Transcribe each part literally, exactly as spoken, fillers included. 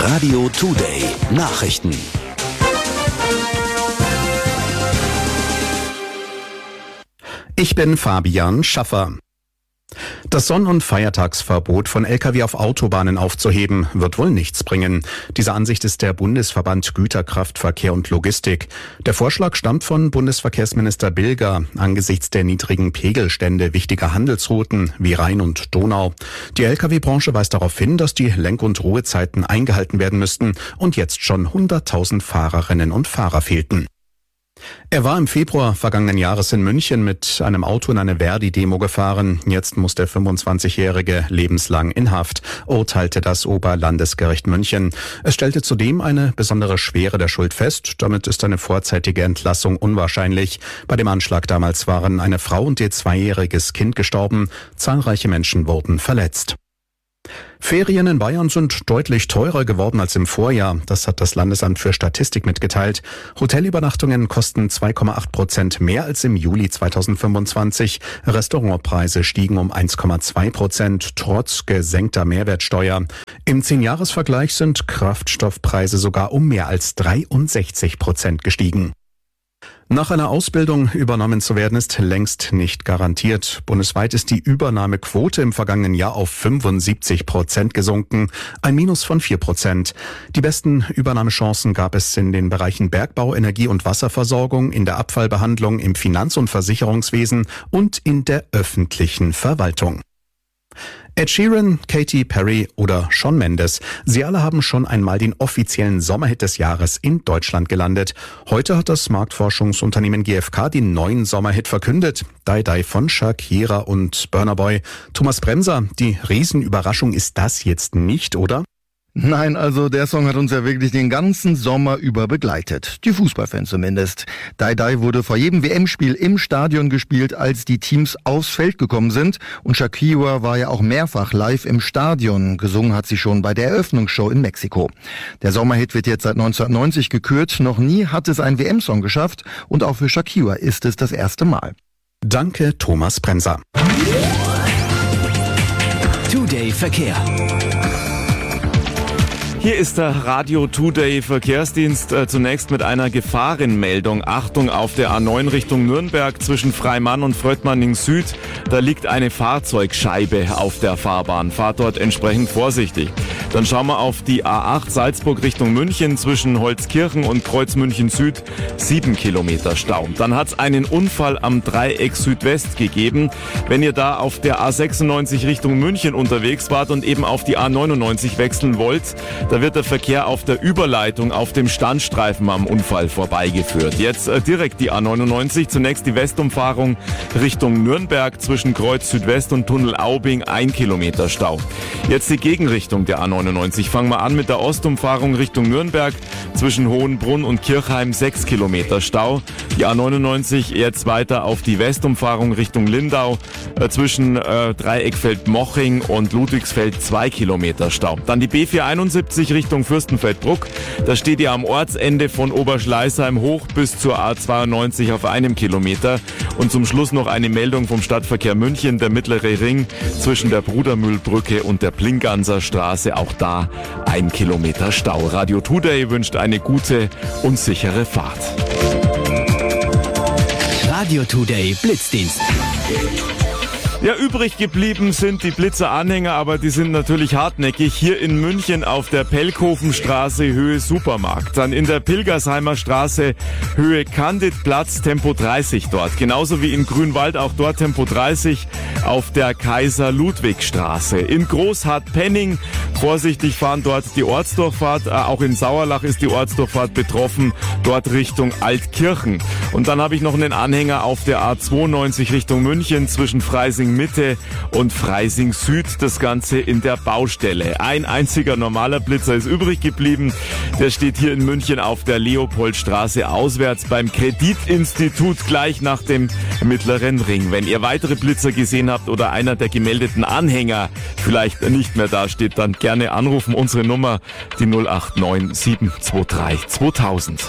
Radio Today Nachrichten. Ich bin Fabian Schaffer. Das Sonn- und Feiertagsverbot von L K W auf Autobahnen aufzuheben, wird wohl nichts bringen. Diese Ansicht ist der Bundesverband Güterkraftverkehr und Logistik. Der Vorschlag stammt von Bundesverkehrsminister Bilger angesichts der niedrigen Pegelstände wichtiger Handelsrouten wie Rhein und Donau. Die L K W-Branche weist darauf hin, dass die Lenk- und Ruhezeiten eingehalten werden müssten und jetzt schon hunderttausend Fahrerinnen und Fahrer fehlten. Er war im Februar vergangenen Jahres in München mit einem Auto in eine Verdi-Demo gefahren. Jetzt muss der fünfundzwanzigjährige lebenslang in Haft, urteilte das Oberlandesgericht München. Es stellte zudem eine besondere Schwere der Schuld fest. Damit ist eine vorzeitige Entlassung unwahrscheinlich. Bei dem Anschlag damals waren eine Frau und ihr zweijähriges Kind gestorben. Zahlreiche Menschen wurden verletzt. Ferien in Bayern sind deutlich teurer geworden als im Vorjahr. Das hat das Landesamt für Statistik mitgeteilt. Hotelübernachtungen kosten zwei Komma acht Prozent mehr als im Juli zweitausendfünfundzwanzig. Restaurantpreise stiegen um eins Komma zwei Prozent, trotz gesenkter Mehrwertsteuer. Im Zehn-Jahres-Vergleich sind Kraftstoffpreise sogar um mehr als dreiundsechzig Prozent gestiegen. Nach einer Ausbildung übernommen zu werden, ist längst nicht garantiert. Bundesweit ist die Übernahmequote im vergangenen Jahr auf fünfundsiebzig Prozent gesunken, ein Minus von vier Prozent. Die besten Übernahmechancen gab es in den Bereichen Bergbau, Energie- und Wasserversorgung, in der Abfallbehandlung, im Finanz- und Versicherungswesen und in der öffentlichen Verwaltung. Ed Sheeran, Katy Perry oder Shawn Mendes, sie alle haben schon einmal den offiziellen Sommerhit des Jahres in Deutschland gelandet. Heute hat das Marktforschungsunternehmen G F K den neuen Sommerhit verkündet. Die Die von Shakira und Burna Boy. Thomas Bremser, die Riesenüberraschung ist das jetzt nicht, oder? Nein, also der Song hat uns ja wirklich den ganzen Sommer über begleitet. Die Fußballfans zumindest. Die Die wurde vor jedem W M-Spiel im Stadion gespielt, als die Teams aufs Feld gekommen sind. Und Shakira war ja auch mehrfach live im Stadion. Gesungen hat sie schon bei der Eröffnungsshow in Mexiko. Der Sommerhit wird jetzt seit neunzehnhundertneunzig gekürt. Noch nie hat es ein W M-Song geschafft. Und auch für Shakira ist es das erste Mal. Danke, Thomas Bremser. Today Verkehr. Hier ist der Radio Today Verkehrsdienst äh, zunächst mit einer Gefahrenmeldung. Achtung, auf der A neun Richtung Nürnberg zwischen Freimann und Fröttmanning Süd. Da liegt eine Fahrzeugscheibe auf der Fahrbahn. Fahrt dort entsprechend vorsichtig. Dann schauen wir auf die A acht Salzburg Richtung München zwischen Holzkirchen und Kreuz München Süd. Sieben Kilometer Stau. Dann hat es einen Unfall am Dreieck Südwest gegeben. Wenn ihr da auf der A sechsundneunzig Richtung München unterwegs wart und eben auf die A neunundneunzig wechseln wollt, da wird der Verkehr auf der Überleitung auf dem Standstreifen am Unfall vorbeigeführt. Jetzt äh, direkt die A neunundneunzig, zunächst die Westumfahrung Richtung Nürnberg zwischen Kreuz Südwest und Tunnel Aubing, ein Kilometer Stau. Jetzt die Gegenrichtung der A neunundneunzig. Fangen wir an mit der Ostumfahrung Richtung Nürnberg zwischen Hohenbrunn und Kirchheim, sechs Kilometer Stau. Die A neunundneunzig jetzt weiter auf die Westumfahrung Richtung Lindau äh, zwischen äh, Dreieckfeld-Moching und Ludwigsfeld, zwei Kilometer Stau. Dann die B vierhunderteinundsiebzig Richtung Fürstenfeldbruck. Da steht ihr am Ortsende von Oberschleißheim hoch bis zur A zweiundneunzig auf einem Kilometer. Und zum Schluss noch eine Meldung vom Stadtverkehr München, der mittlere Ring zwischen der Brudermühlbrücke und der Plinganser Straße. Auch da ein Kilometer Stau. Radio Today wünscht eine gute und sichere Fahrt. Radio Today Blitzdienst. Ja, übrig geblieben sind die Blitzer-Anhänger, aber die sind natürlich hartnäckig. Hier in München auf der Pelkhofenstraße Höhe Supermarkt. Dann in der Pilgersheimer Straße Höhe Candidplatz Tempo dreißig dort. Genauso wie in Grünwald auch dort Tempo dreißig auf der Kaiser-Ludwig-Straße. In Großhardt-Penning vorsichtig fahren dort die Ortsdurchfahrt. Auch in Sauerlach ist die Ortsdurchfahrt betroffen. Dort Richtung Altkirchen. Und dann habe ich noch einen Anhänger auf der A zweiundneunzig Richtung München zwischen Freising Mitte und Freising Süd, das Ganze in der Baustelle. Ein einziger normaler Blitzer ist übrig geblieben. Der steht hier in München auf der Leopoldstraße auswärts beim Kreditinstitut gleich nach dem mittleren Ring. Wenn ihr weitere Blitzer gesehen habt oder einer der gemeldeten Anhänger vielleicht nicht mehr dasteht, dann gerne anrufen. Unsere Nummer die null acht neun sieben zwei drei zweitausend.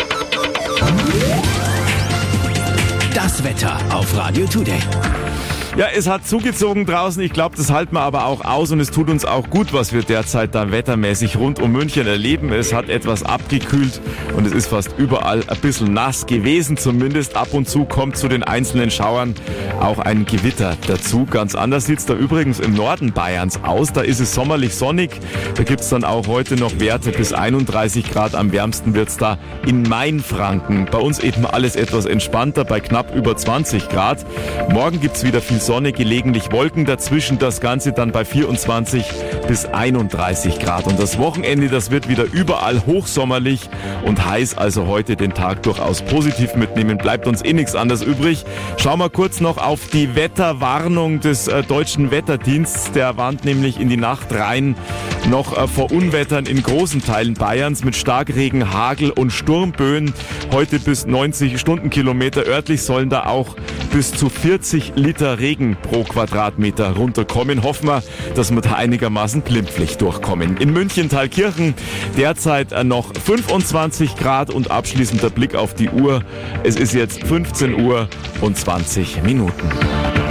Das Wetter auf Radio Today. Ja, es hat zugezogen draußen. Ich glaube, das halten wir aber auch aus und es tut uns auch gut, was wir derzeit da wettermäßig rund um München erleben. Es hat etwas abgekühlt und es ist fast überall ein bisschen nass gewesen. Zumindest ab und zu kommt zu den einzelnen Schauern auch ein Gewitter dazu. Ganz anders sieht es da übrigens im Norden Bayerns aus. Da ist es sommerlich sonnig. Da gibt es dann auch heute noch Werte bis einunddreißig Grad. Am wärmsten wird es da in Mainfranken. Bei uns eben alles etwas entspannter bei knapp über zwanzig Grad. Morgen gibt es wieder viel Sonne, gelegentlich Wolken dazwischen. Das Ganze dann bei vierundzwanzig bis einunddreißig Grad. Und das Wochenende, das wird wieder überall hochsommerlich und heiß. Also heute den Tag durchaus positiv mitnehmen. Bleibt uns eh nichts anderes übrig. Schauen wir kurz noch auf die Wetterwarnung des äh, Deutschen Wetterdienstes. Der warnt nämlich in die Nacht rein noch äh, vor Unwettern in großen Teilen Bayerns mit Starkregen, Hagel und Sturmböen. Heute bis neunzig Stundenkilometer. Örtlich sollen da auch bis zu vierzig Liter Regen pro Quadratmeter runterkommen. Hoffen wir, dass wir da einigermaßen glimpflich durchkommen. In München Thalkirchen derzeit äh, noch fünfundzwanzig Grad und abschließender Blick auf die Uhr. Es ist jetzt fünfzehn Uhr und zwanzig Minuten.